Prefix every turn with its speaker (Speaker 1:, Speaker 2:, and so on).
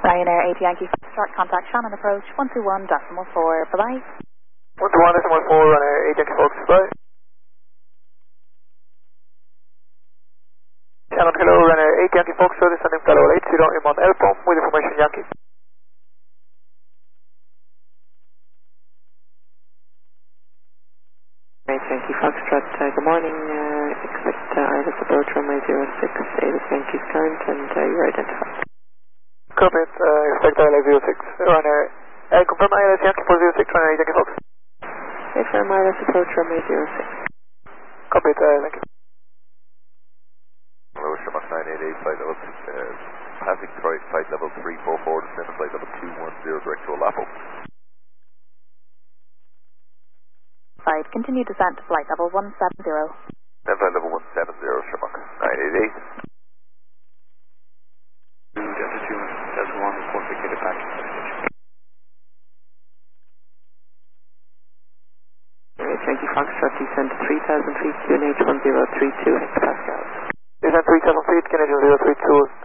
Speaker 1: Ryanair 8 Yankee Foxtrot, contact Shannon approach 121.4, bye-bye.
Speaker 2: 121.4, Ryanair 8 Yankee Fox, bye. Shannon, hello, Ryanair 8 Yankee Fox, descending to level 80 Imon Elpom with information Yankee.
Speaker 3: Yankee Foxtrot, good morning, expect ILS approach runway 06, Davis Yankees current and you're identified.
Speaker 2: Copy it, expect ILS 06, Ryanair, confirm ILS Yankee 406, Ryanair 8 Yankee Fox.
Speaker 3: Confirm ILS approach runway 06.
Speaker 2: Copy it, thank you.
Speaker 4: Hello, Shamrock 988, flight level, passing flight level 344, descending flight level 210, direct to Olapo.
Speaker 1: Continue descent to flight level 170.
Speaker 4: Then flight level 170, Shamrock 988.
Speaker 5: Delta 2, Delta 1, report vacated back to the station.
Speaker 3: Yankee Foxtrot, descend to 3,000 feet, QNH 1032 hectopascals.
Speaker 2: Descend 3,000 feet, QNH 1032